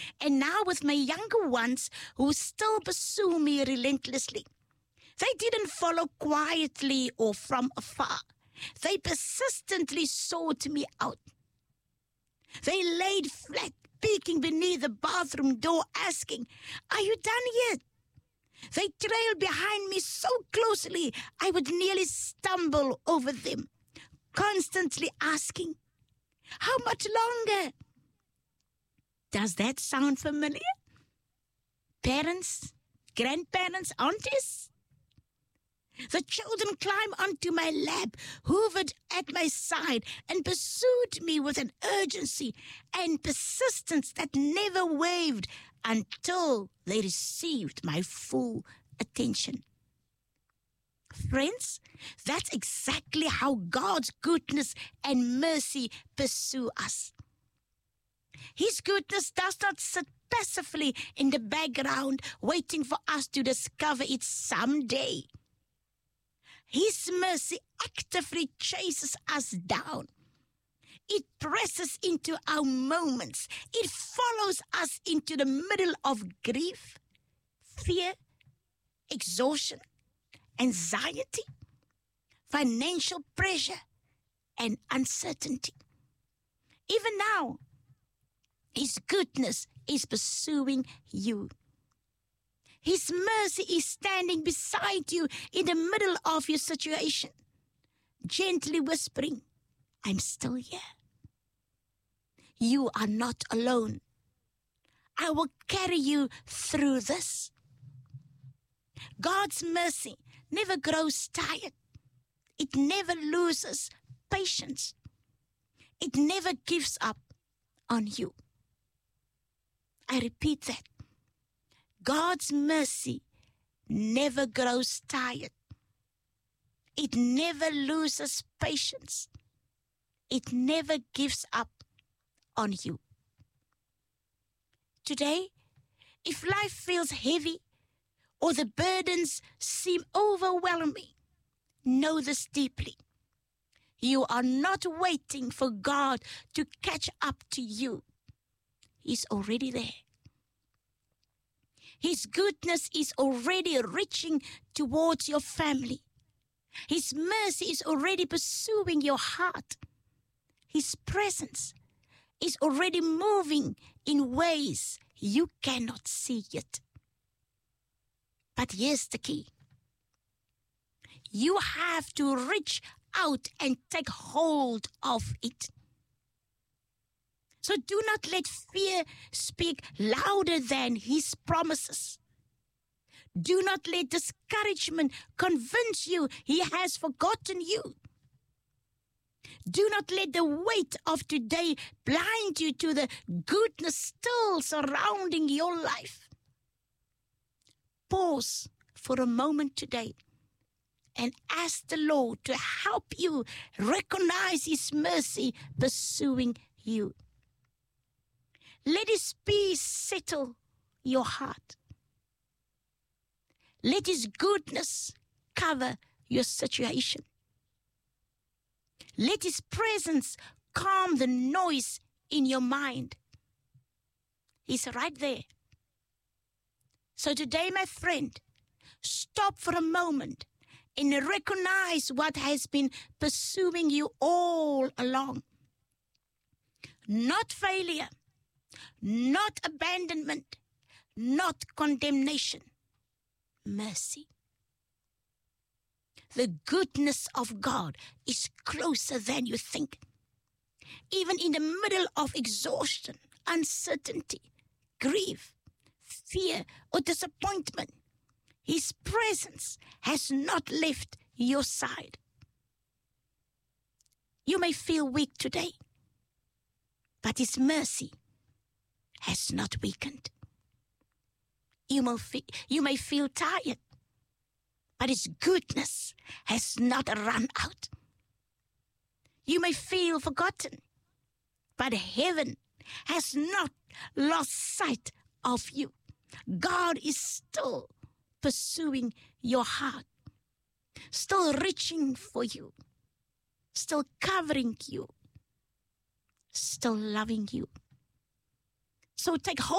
and now with my younger ones who still pursue me relentlessly. They didn't follow quietly or from afar. They persistently sought me out. They laid flat, peeking beneath the bathroom door, asking, "Are you done yet?" They trailed behind me so closely I would nearly stumble over them, constantly asking, "How much longer?" Does that sound familiar? Parents, grandparents, aunties? The children climbed onto my lap, hovered at my side, and pursued me with an urgency and persistence that never wavered until they received my full attention. Friends, that's exactly how God's goodness and mercy pursue us. His goodness does not sit passively in the background, waiting for us to discover it someday. His mercy actively chases us down. It presses into our moments. It follows us into the middle of grief, fear, exhaustion, anxiety, financial pressure, and uncertainty. Even now, His goodness is pursuing you. His mercy is standing beside you in the middle of your situation, gently whispering, "I'm still here. You are not alone. I will carry you through this." God's mercy never grows tired. It never loses patience. It never gives up on you. I repeat that. God's mercy never grows tired. It never loses patience. It never gives up on you. Today, if life feels heavy or the burdens seem overwhelming, know this deeply. You are not waiting for God to catch up to you. He's already there. His goodness is already reaching towards your family. His mercy is already pursuing your heart. His presence is already moving in ways you cannot see yet. But here's the key. You have to reach out and take hold of it. So do not let fear speak louder than His promises. Do not let discouragement convince you He has forgotten you. Do not let the weight of today blind you to the goodness still surrounding your life. Pause for a moment today and ask the Lord to help you recognize His mercy pursuing you. Let His peace settle your heart. Let His goodness cover your situation. Let His presence calm the noise in your mind. He's right there. So today, my friend, stop for a moment and recognize what has been pursuing you all along. Not failure, not abandonment, not condemnation. Mercy. The goodness of God is closer than you think. Even in the middle of exhaustion, uncertainty, grief, fear, or disappointment, His presence has not left your side. You may feel weak today, but His mercy has not weakened. You may feel tired, but His goodness has not run out. You may feel forgotten, but heaven has not lost sight of you. God is still pursuing your heart, still reaching for you, still covering you, still loving you. So take hold